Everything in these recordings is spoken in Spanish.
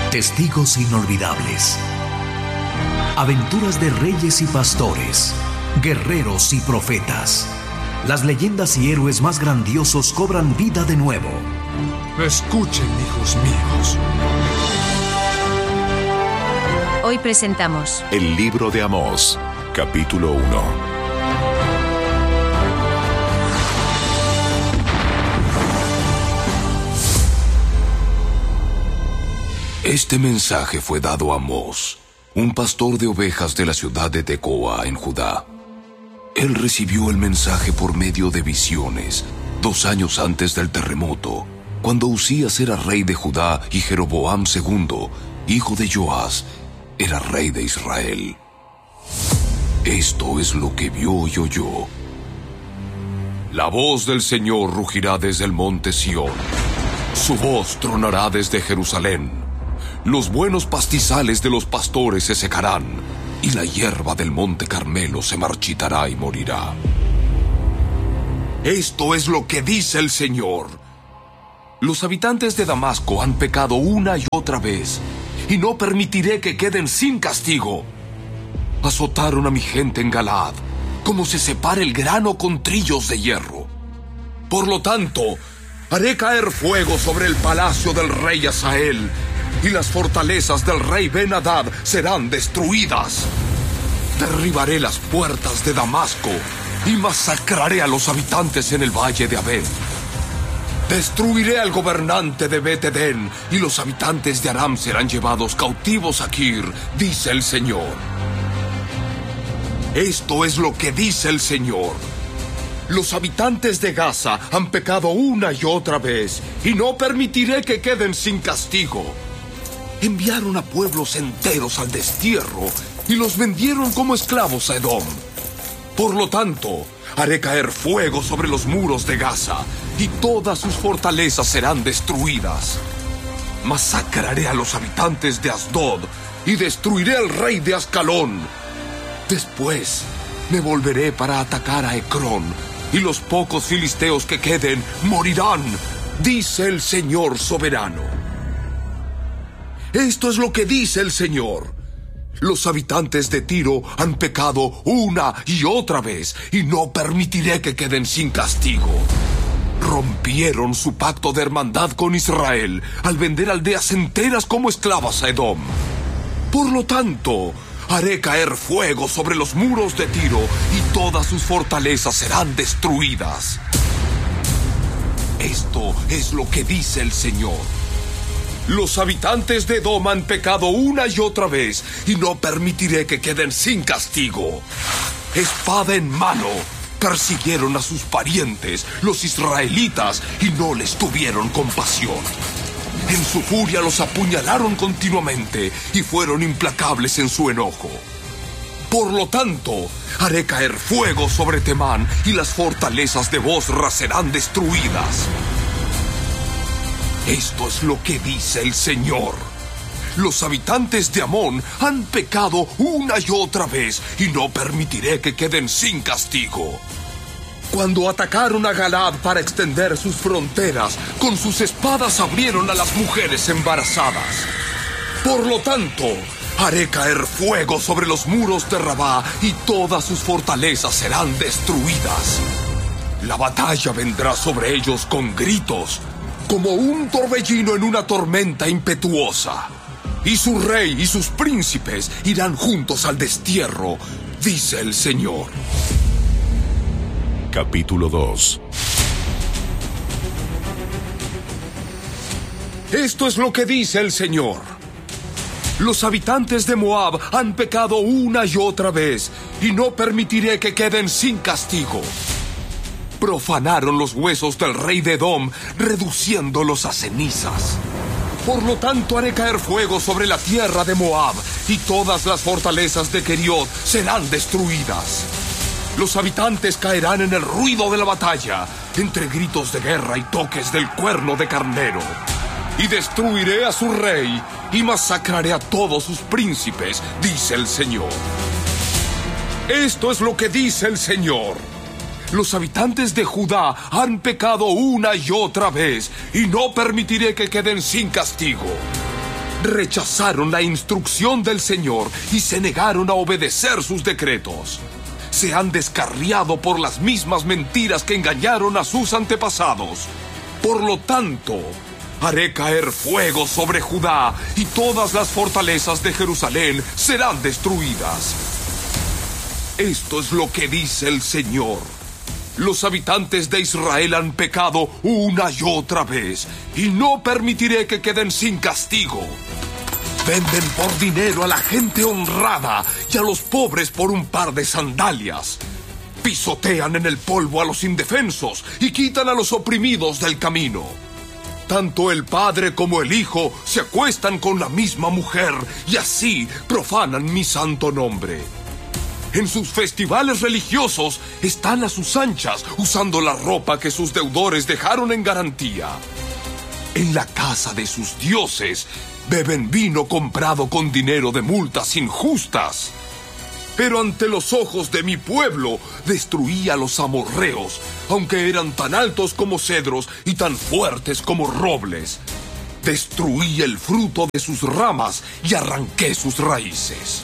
Testigos inolvidables. Aventuras de reyes y pastores, guerreros y profetas. Las leyendas y héroes más grandiosos cobran vida de nuevo. Escuchen, hijos míos. Hoy presentamos El libro de Amós, capítulo 1. Este mensaje fue dado a Amós, un pastor de ovejas de la ciudad de Tecoa, en Judá. Él recibió el mensaje por medio de visiones, 2 años antes del terremoto, cuando Usías era rey de Judá y Jeroboam II, hijo de Joás, era rey de Israel. Esto es lo que vio y oyó. La voz del Señor rugirá desde el monte Sión. Su voz tronará desde Jerusalén. Los buenos pastizales de los pastores se secarán, y la hierba del monte Carmelo se marchitará y morirá. Esto es lo que dice el Señor. Los habitantes de Damasco han pecado una y otra vez, y no permitiré que queden sin castigo. Azotaron a mi gente en Galaad, como se separa el grano con trillos de hierro. Por lo tanto, haré caer fuego sobre el palacio del rey Hazael, y las fortalezas del rey Ben-Hadad serán destruidas. Derribaré las puertas de Damasco y masacraré a los habitantes en el valle de Abed. Destruiré al gobernante de Bet-Edén, y los habitantes de Aram serán llevados cautivos a Kir, dice el Señor. Esto es lo que dice el Señor. Los habitantes de Gaza han pecado una y otra vez, y no permitiré que queden sin castigo. Enviaron a pueblos enteros al destierro y los vendieron como esclavos a Edom. Por lo tanto, haré caer fuego sobre los muros de Gaza, y todas sus fortalezas serán destruidas. Masacraré a los habitantes de Asdod y destruiré al rey de Ascalón. Después me volveré para atacar a Ecrón, y los pocos filisteos que queden morirán, dice el Señor soberano. Esto es lo que dice el Señor. Los habitantes de Tiro han pecado una y otra vez, y no permitiré que queden sin castigo. Rompieron su pacto de hermandad con Israel al vender aldeas enteras como esclavas a Edom. Por lo tanto, haré caer fuego sobre los muros de Tiro, y todas sus fortalezas serán destruidas. Esto es lo que dice el Señor. Los habitantes de Edom han pecado una y otra vez, y no permitiré que queden sin castigo. Espada en mano, persiguieron a sus parientes, los israelitas, y no les tuvieron compasión. En su furia los apuñalaron continuamente, y fueron implacables en su enojo. Por lo tanto, haré caer fuego sobre Temán, y las fortalezas de Bosra serán destruidas. Esto es lo que dice el Señor. Los habitantes de Amón han pecado una y otra vez, y no permitiré que queden sin castigo. Cuando atacaron a Galaad para extender sus fronteras, con sus espadas abrieron a las mujeres embarazadas. Por lo tanto, haré caer fuego sobre los muros de Rabá, y todas sus fortalezas serán destruidas. La batalla vendrá sobre ellos con gritos, como un torbellino en una tormenta impetuosa. Y su rey y sus príncipes irán juntos al destierro, dice el Señor. Capítulo 2. Esto es lo que dice el Señor. Los habitantes de Moab han pecado una y otra vez, y no permitiré que queden sin castigo. Profanaron los huesos del rey de Edom, reduciéndolos a cenizas. Por lo tanto, haré caer fuego sobre la tierra de Moab, y todas las fortalezas de Keriot serán destruidas. Los habitantes caerán en el ruido de la batalla, entre gritos de guerra y toques del cuerno de carnero. Y destruiré a su rey, y masacraré a todos sus príncipes, dice el Señor. Esto es lo que dice el Señor. Los habitantes de Judá han pecado una y otra vez, y no permitiré que queden sin castigo. rechazaron la instrucción del Señor y se negaron a obedecer sus decretos. Se han descarriado por las mismas mentiras que engañaron a sus antepasados. Por lo tanto, haré caer fuego sobre Judá y todas las fortalezas de Jerusalén serán destruidas. Esto es lo que dice el Señor. Los habitantes de Israel han pecado una y otra vez, y no permitiré que queden sin castigo. Venden por dinero a la gente honrada y a los pobres por un par de sandalias. Pisotean en el polvo a los indefensos y quitan a los oprimidos del camino. Tanto el padre como el hijo se acuestan con la misma mujer y así profanan mi santo nombre. En sus festivales religiosos están a sus anchas, usando la ropa que sus deudores dejaron en garantía. En la casa de sus dioses beben vino comprado con dinero de multas injustas. Pero ante los ojos de mi pueblo destruí a los amorreos, aunque eran tan altos como cedros y tan fuertes como robles. Destruí el fruto de sus ramas y arranqué sus raíces.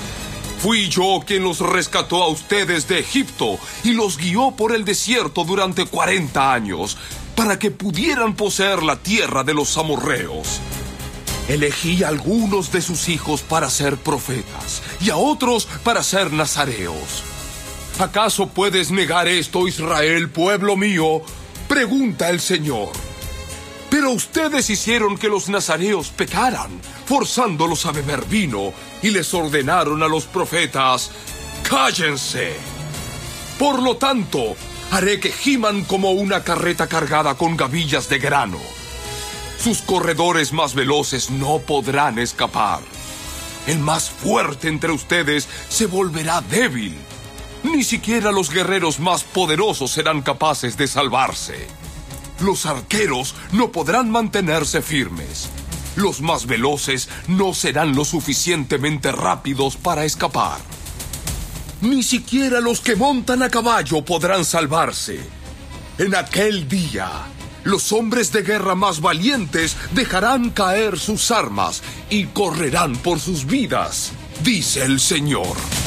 Fui yo quien los rescató a ustedes de Egipto y los guió por el desierto durante 40 años, para que pudieran poseer la tierra de los amorreos. Elegí a algunos de sus hijos para ser profetas y a otros para ser nazareos. ¿Acaso puedes negar esto, Israel, pueblo mío?, pregunta el Señor. Pero ustedes hicieron que los nazareos pecaran, forzándolos a beber vino, y les ordenaron a los profetas: ¡cállense! Por lo tanto, haré que giman como una carreta cargada con gavillas de grano. Sus corredores más veloces no podrán escapar. El más fuerte entre ustedes se volverá débil. Ni siquiera los guerreros más poderosos serán capaces de salvarse. Los arqueros no podrán mantenerse firmes. Los más veloces no serán lo suficientemente rápidos para escapar. Ni siquiera los que montan a caballo podrán salvarse. En aquel día, los hombres de guerra más valientes dejarán caer sus armas y correrán por sus vidas, dice el Señor.